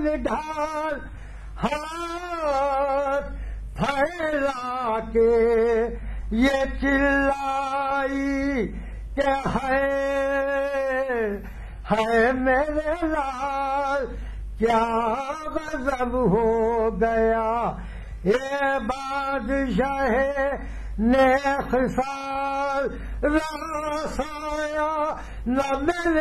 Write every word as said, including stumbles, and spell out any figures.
ढाल हाथ फैला के ये चिल्लाई के है है मेरे लाल क्या गजब हो गया ये बादशाह ने खिसाल रासाया न मिले